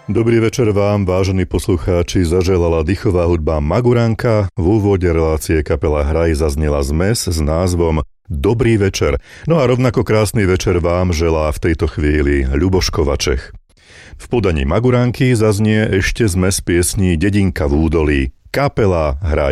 Dobrý večer vám, vážení poslucháči, zaželala dýchová hudba Maguránka. V úvode relácie kapela Hraj zaznela zmes s názvom Dobrý večer. No a rovnako krásny večer vám želá v tejto chvíli Ľuboš Kovačech. V podaní Maguránky zaznie ešte zmes piesní Dedinka v údolí. Kapela Hraj.